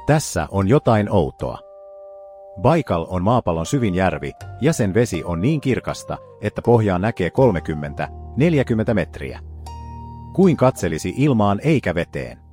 Tässä on jotain outoa. Baikal on maapallon syvin järvi ja sen vesi on niin kirkasta, että pohjaan näkee 30–40 metriä. Kuin katselisi ilmaan eikä veteen.